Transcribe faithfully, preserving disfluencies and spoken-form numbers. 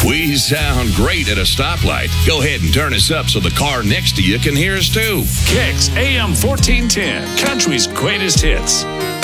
We sound great at a stoplight. Go ahead and turn us up so the car next to you can hear us too. Kicks A M fourteen ten, country's greatest hits.